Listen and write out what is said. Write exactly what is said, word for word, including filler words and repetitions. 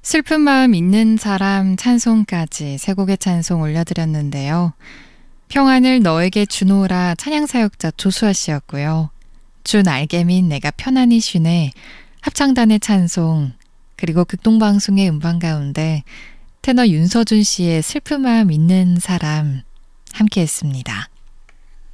슬픈 마음 있는 사람 찬송까지 세 곡의 찬송 올려드렸는데요. 평안을 너에게 주노라 찬양사역자 조수아 씨였고요. 주 날개민 내가 편안히 쉬네 합창단의 찬송, 그리고 극동방송의 음반 가운데 테너 윤서준 씨의 슬픈 마음 있는 사람 함께 했습니다.